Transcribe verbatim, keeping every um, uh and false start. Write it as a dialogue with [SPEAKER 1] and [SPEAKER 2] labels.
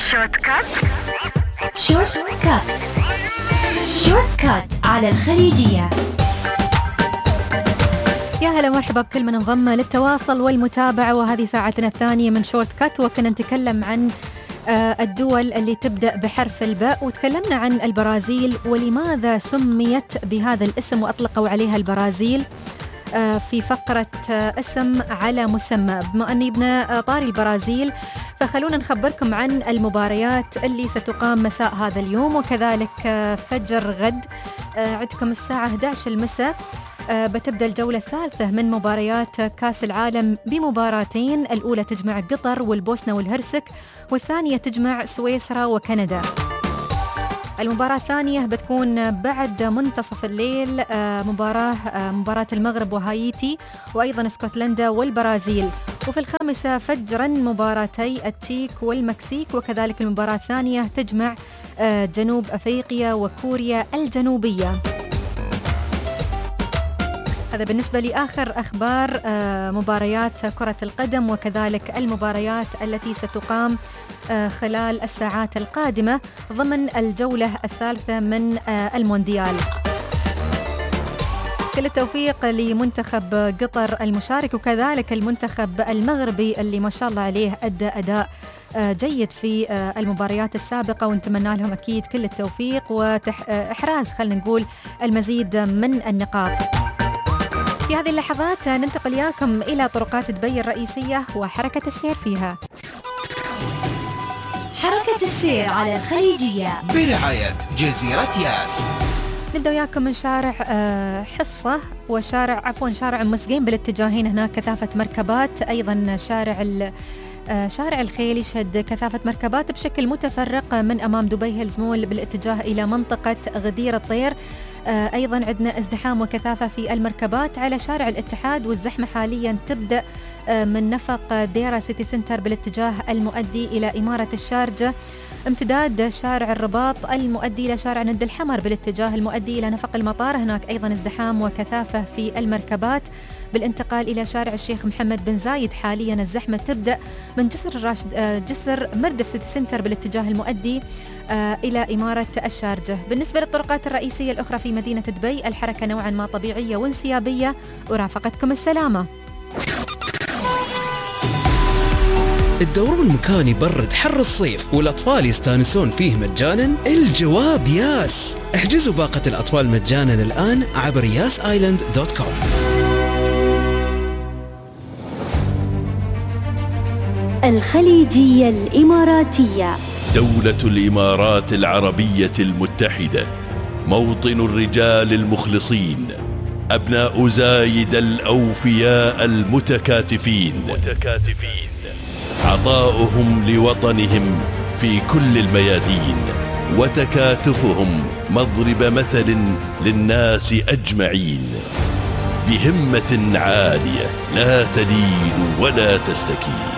[SPEAKER 1] شورت كات
[SPEAKER 2] شورت كات شورت كات على الخليجية.
[SPEAKER 3] يا هلا مرحبا بكل من انضم للتواصل والمتابعة، وهذه ساعتنا الثانية من شورت كات، وكنا نتكلم عن الدول اللي تبدأ بحرف الباء، وتكلمنا عن البرازيل ولماذا سميت بهذا الاسم وأطلقوا عليها البرازيل في فقرة اسم على مسمى. بما أني ابن طاري البرازيل فخلونا نخبركم عن المباريات اللي ستقام مساء هذا اليوم، وكذلك فجر غد عندكم الساعة إحدى عشر المساء بتبدأ الجولة الثالثة من مباريات كأس العالم بمباراتين، الأولى تجمع قطر والبوسنة والهرسك، والثانية تجمع سويسرا وكندا. المباراة الثانية بتكون بعد منتصف الليل مباراة مباراة المغرب وهايتي، وأيضا اسكتلندا والبرازيل. وفي الخامسة فجرا مباراتي التشيك والمكسيك، وكذلك المباراة الثانية تجمع جنوب أفريقيا وكوريا الجنوبية. هذا بالنسبة لآخر أخبار مباريات كرة القدم، وكذلك المباريات التي ستقام خلال الساعات القادمة ضمن الجولة الثالثة من المونديال. كل التوفيق لمنتخب قطر المشارك، وكذلك المنتخب المغربي اللي ما شاء الله عليه أدى أداء جيد في المباريات السابقة، ونتمنى لهم أكيد كل التوفيق وإحراز خلينا نقول المزيد من النقاط. في هذه اللحظات ننتقل إياكم إلى طرقات دبي الرئيسية وحركة السير فيها.
[SPEAKER 2] حركة السير على الخليجية
[SPEAKER 4] برعاية جزيرة ياس.
[SPEAKER 3] نبدأ وياكم من شارع حصة وشارع عفوا شارع مسقين بالاتجاهين، هناك كثافة مركبات، أيضا شارع شارع الخيل يشهد كثافة مركبات بشكل متفرق من أمام دبي هيلز مول بالاتجاه إلى منطقة غدير الطير. أيضا عندنا ازدحام وكثافة في المركبات على شارع الاتحاد، والزحمة حاليا تبدأ من نفق ديرا سيتي سنتر بالاتجاه المؤدي إلى إمارة الشارجة، امتداد شارع الرباط المؤدي إلى شارع ند الحمر بالاتجاه المؤدي إلى نفق المطار، هناك أيضا ازدحام وكثافة في المركبات. بالانتقال إلى شارع الشيخ محمد بن زايد حاليا الزحمة تبدأ من جسر الراشد جسر مردف سيتي سنتر بالاتجاه المؤدي إلى إمارة الشارجة. بالنسبة للطرقات الرئيسية الأخرى في مدينة دبي الحركة نوعا ما طبيعية وانسيابية، ورافقتكم السلامة.
[SPEAKER 5] الدورون مكان يبرد حر الصيف والأطفال يستانسون فيه مجانا؟ الجواب ياس. احجزوا باقة الأطفال مجانا الآن عبر ياس آيلاند دوت كوم.
[SPEAKER 2] الخليجية الإماراتية.
[SPEAKER 6] دولة الإمارات العربية المتحدة، موطن الرجال المخلصين، أبناء زايد الأوفياء المتكاتفين، متكاتفين. عطاؤهم لوطنهم في كل الميادين، وتكاتفهم مضرب مثل للناس أجمعين، بهمة عالية لا تلين ولا تستكين.